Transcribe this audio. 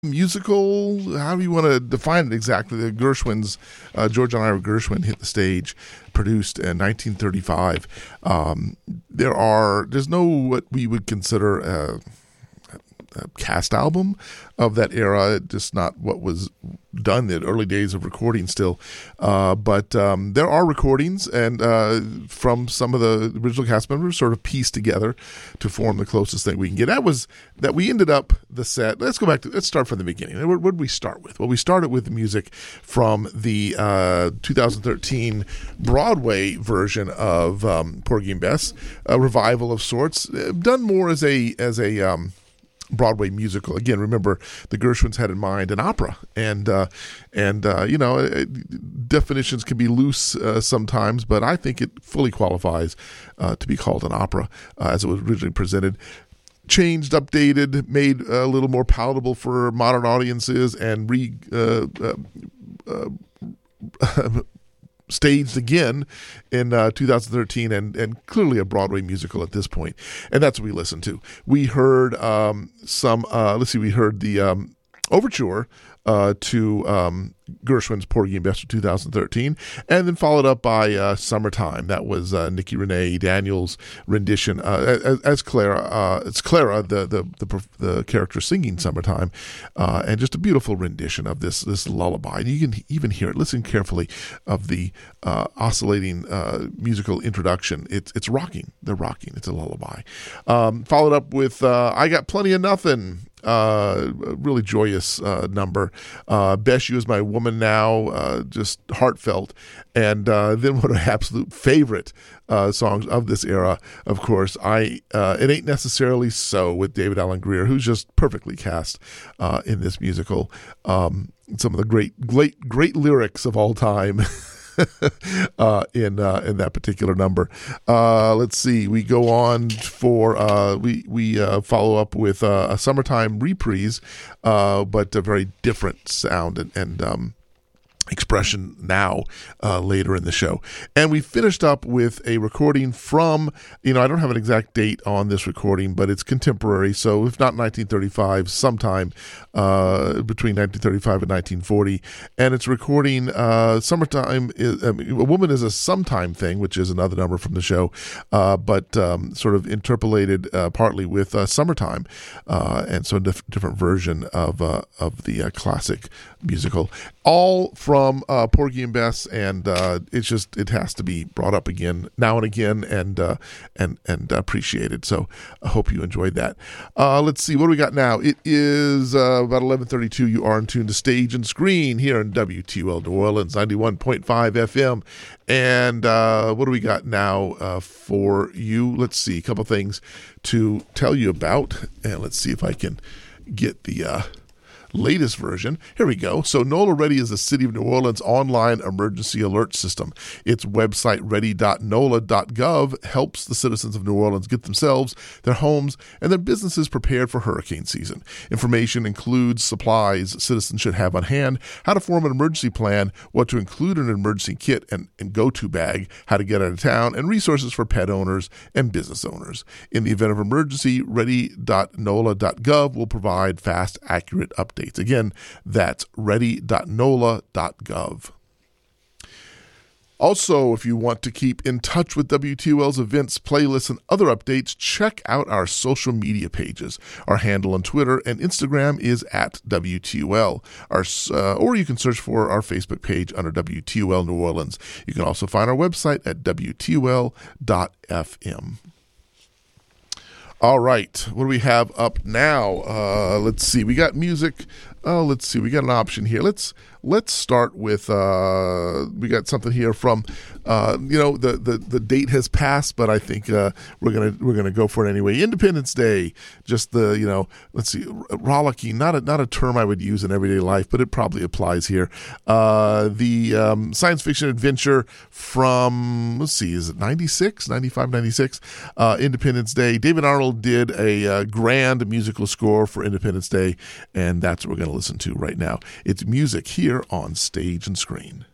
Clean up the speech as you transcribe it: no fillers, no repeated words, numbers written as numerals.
musical, how do you want to define it exactly? The Gershwins, George and Ira Gershwin hit the stage, produced in 1935. There's no what we would consider a cast album of that era, just not what was done in the early days of recording still. But there are recordings and from some of the original cast members sort of pieced together to form the closest thing we can get. That we ended up the set. Let's start from the beginning. What did we start with? Well, we started with the music from the 2013 Broadway version of Porgy and Bess, a revival of sorts, done more as a Broadway musical. Again, remember the Gershwins had in mind an opera, and definitions can be loose sometimes, but I think it fully qualifies to be called an opera as it was originally presented. Changed, updated, made a little more palatable for modern audiences, and staged again in 2013 and clearly a Broadway musical at this point. And that's what we listened to. We heard we heard the overture to Gershwin's Porgy and Bess of 2013, and then followed up by Summertime. That was Nikki Renee Daniels' rendition as Clara. It's Clara, the character singing Summertime, and just a beautiful rendition of this lullaby. And you can even hear it. Listen carefully of the oscillating musical introduction. It's rocking. They're rocking. It's a lullaby. Followed up with I Got Plenty of Nothing. A really joyous number. Bess, You Is My Woman Now, just heartfelt. And then one of my absolute favorite songs of this era, of course, It Ain't Necessarily So, with David Alan Grier, who's just perfectly cast in this musical. Some of the great lyrics of all time. in that particular number. Let's see. We go on for we follow up with a Summertime reprise, but a very different sound and expression now later in the show. And we finished up with a recording from, I don't have an exact date on this recording, but it's contemporary, so if not 1935, sometime between 1935 and 1940. And it's recording Summertime A Woman Is a Sometime Thing, which is another number from the show, but sort of interpolated partly with Summertime, and so a different version of the classic musical. All from Porgy and Bess, and it has to be brought up again now and again, and appreciated. So I hope you enjoyed that. Let's see, what do we got now? It is about 11:32. You are in tune to Stage and Screen here in WTUL New Orleans 91.5 FM. And what do we got now for you? Let's see, a couple things to tell you about, and let's see if I can get the latest version. Here we go. So NOLA Ready is the City of New Orleans online emergency alert system. Its website, ready.nola.gov, helps the citizens of New Orleans get themselves, their homes, and their businesses prepared for hurricane season. Information includes supplies citizens should have on hand, how to form an emergency plan, what to include in an emergency kit and go-to bag, how to get out of town, and resources for pet owners and business owners. In the event of emergency, ready.nola.gov will provide fast, accurate updates. Again, that's ready.nola.gov. Also, if you want to keep in touch with WTUL's events, playlists, and other updates, check out our social media pages. Our handle on Twitter and Instagram is @WTUL. Or you can search for our Facebook page under WTUL New Orleans. You can also find our website at WTUL.FM. All right, what do we have up now? Let's see. We got music. Let's see. We got an option here. Let's start with. We got something here from. The date has passed, but I think we're gonna go for it anyway. Independence Day. Just let's see. Rollicking. Not a term I would use in everyday life, but it probably applies here. The science fiction adventure from. Let's see. Is it 96, 95, 96? Independence Day. David Arnold did a grand musical score for Independence Day, and that's what we're going to listen to right now. It's music here on Stage and Screen.